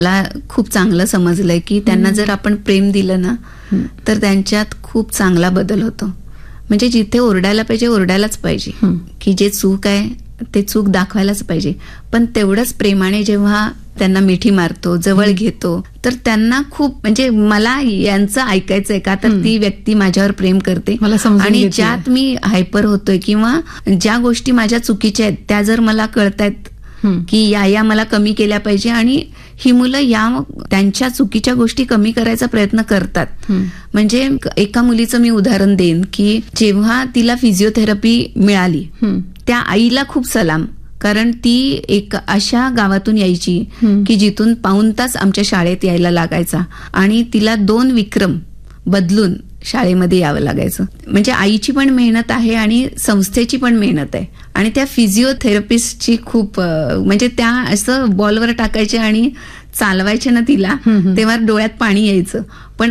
मला खूप चांगलं समजलंय की त्यांना जर आपण प्रेम दिलं ना तर त्यांच्यात खूप चांगला बदल होतो. म्हणजे जिथे ओरडायला पाहिजे ओरडायलाच पाहिजे, की जे चूक आहे ते चूक दाखवायलाच पाहिजे. पण तेवढंच प्रेमाने जेव्हा त्यांना मिठी मारतो, जवळ घेतो, तर त्यांना खूप म्हणजे मला यांचं ऐकायचंय का तर ती व्यक्ती माझ्यावर प्रेम करते. आणि ज्यात मी हायपर होतोय किंवा ज्या गोष्टी माझ्या चुकीच्या आहेत त्या जर मला कळतायत की या मला कमी केल्या पाहिजे आणि ही मुलं या त्यांच्या चुकीच्या गोष्टी कमी करायचा प्रयत्न करतात. म्हणजे एका मुलीचं मी उदाहरण देईन की जेव्हा तिला फिजिओथेरपी मिळाली त्या आईला खूप सलाम, कारण ती एक अशा गावातून यायची की जिथून पाऊण तास आमच्या शाळेत यायला लागायचा आणि तिला 2 विक्रम बदलून शाळेमध्ये यावं लागायचं. म्हणजे आईची पण मेहनत आहे आणि संस्थेची पण मेहनत आहे. आणि त्या फिजिओथेरपिस्टची खूप म्हणजे त्या असं बॉलवर टाकायचे आणि चालवायचे ना तिला तेव्हा डोळ्यात पाणी यायचं. पण